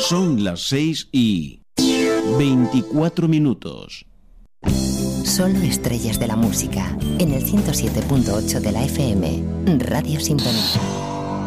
Son las 6:24. Solo estrellas de la música en el 107.8 de la FM, Radio Sintonía.